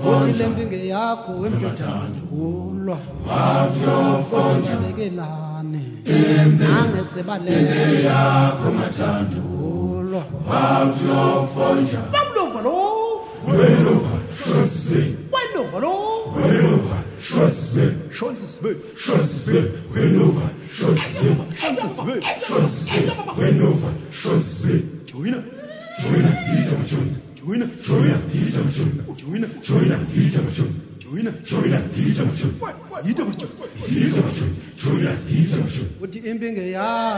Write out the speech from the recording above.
lempinge yakho emdodana ulwa lekelane nangesebaleke yakho mathando ulwa wakuyofonja bamlova lo welova shoswe welova lo welova shoswe shonsisbe shoswe welova shoswe shonsisbe shoswe welova shoswe joina hita machunda joina hita machunda joina hita machunda joina hita machunda yita machona hita machunda joina hita machunda uthi impinge yakho